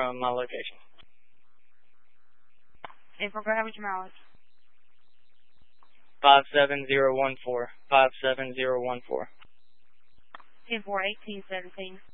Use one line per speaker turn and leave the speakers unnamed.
my location.
8-4, go ahead with your mileage.
57014. 57014.
10-4, 1817.